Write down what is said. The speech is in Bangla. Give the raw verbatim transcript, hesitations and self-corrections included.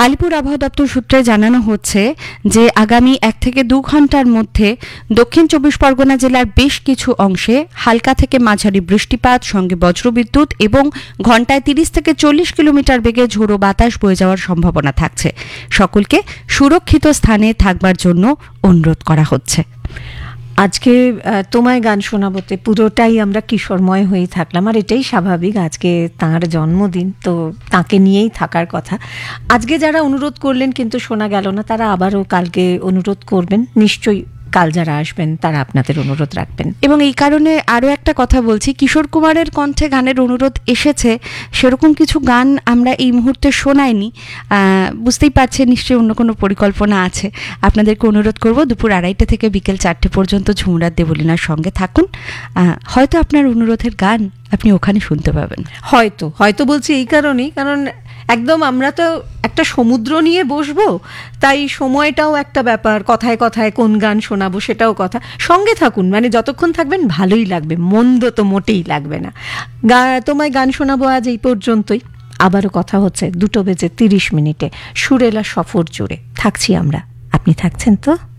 আলিপুর আবহাওয়া দপ্তর সূত্রে জানানো হচ্ছে যে আগামী এক থেকে দু ঘন্টার মধ্যে দক্ষিণ চব্বিশ পরগনা জেলার বেশ কিছু অংশে হালকা থেকে মাঝারি বৃষ্টিপাত সঙ্গে বজ্রবিদ্যুৎ এবং ঘন্টায় তিরিশ থেকে চল্লিশ কিলোমিটার বেগে ঝোড়ো বাতাস বয়ে যাওয়ার সম্ভাবনা থাকছে। সকলকে সুরক্ষিত স্থানে থাকবার জন্য অনুরোধ করা হচ্ছে। আজকে তোমায় গান শোনাবোতে পুরোটাই আমরা কিশোরময় হয়েই থাকলাম, আর এটাই স্বাভাবিক। আজকে তাঁর জন্মদিন, তো তাকে নিয়েই থাকার কথা। আজকে যারা অনুরোধ করলেন কিন্তু শোনা গেল না, তারা আবারও কালকে অনুরোধ করবেন নিশ্চয়ই। কাল যারা আসবেন তারা আপনাদের অনুরোধ রাখবেন। এবং এই কারণে আরও একটা কথা বলছি, কিশোর কুমারের কণ্ঠে গানের অনুরোধ এসেছে, সেরকম কিছু গান আমরা এই মুহূর্তে শোনাইনি। বুঝতেই পারছেন নিশ্চয়ই অন্য কোনো পরিকল্পনা আছে। আপনাদেরকে অনুরোধ করব দুপুর আড়াইটে থেকে বিকেল চারটে পর্যন্ত ঝুমরাত দেবলীনার সঙ্গে থাকুন। হয়তো আপনার অনুরোধের গান আপনি ওখানে শুনতে পাবেন। হয়তো হয়তো বলছি এই কারণেই, কারণ একদম আমরা তো একটা সমুদ্র নিয়ে বসবো, তাই সময়টাও একটা ব্যাপার। কথায় কথায় কোন গান শোনাবো সেটাও কথা। সঙ্গে থাকুন, মানে যতক্ষণ থাকবেন ভালোই লাগবে, মন্দ তো মোটেই লাগবে না। গা তোমায় গান শোনাবো আজ এই পর্যন্তই। আবারও কথা হচ্ছে দুটো বেজে তিরিশ মিনিটে সুরেলা সফর জুড়ে। থাকছি আমরা, আপনি থাকছেন তো?